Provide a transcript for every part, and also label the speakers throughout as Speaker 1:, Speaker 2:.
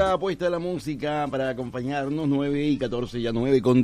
Speaker 1: está puesta la música para acompañarnos. 9:14, ya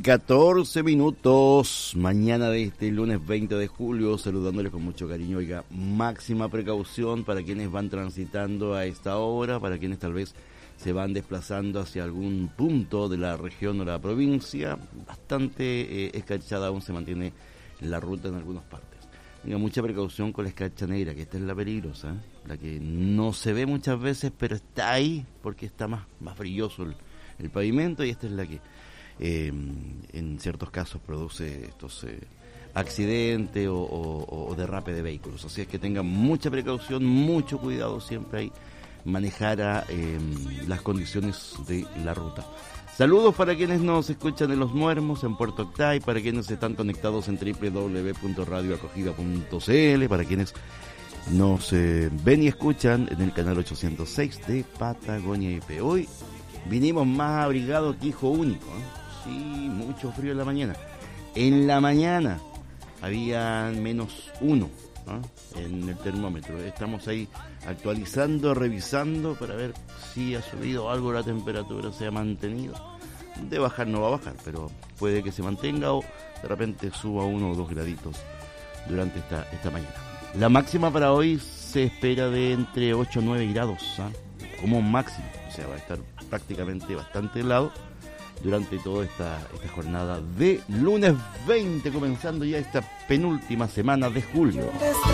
Speaker 1: 9:14. Mañana de este lunes 20 de julio, saludándoles con mucho cariño. Oiga, máxima precaución para quienes van transitando a esta hora, para quienes tal vez se van desplazando hacia algún punto de la región o la provincia. Bastante escarchada aún se mantiene la ruta en algunas partes. Tenga mucha precaución con la escarcha negra, que esta es la peligrosa, la que no se ve muchas veces, pero está ahí porque está más brilloso el pavimento, y esta es la que en ciertos casos produce estos accidentes o derrape de vehículos. Así es que tengan mucha precaución, mucho cuidado siempre ahí, manejar a las condiciones de la ruta. Saludos para quienes nos escuchan en Los Muermos, en Puerto Octay, para quienes están conectados en www.radioacogida.cl, para quienes nos ven y escuchan en el canal 806 de Patagonia IP. Hoy vinimos más abrigados que hijo único, ¿eh? Sí, mucho frío en la mañana. En la mañana había -1, ¿eh? En el termómetro. Estamos ahí actualizando, revisando para ver si ha subido algo la temperatura, se ha mantenido. De bajar no va a bajar, pero puede que se mantenga o de repente suba 1 o 2 graditos durante esta mañana. La máxima para hoy se espera de entre 8 o 9 grados, ¿eh? Como máximo, o sea, va a estar prácticamente bastante helado durante toda esta jornada de lunes 20, comenzando ya esta penúltima semana de julio.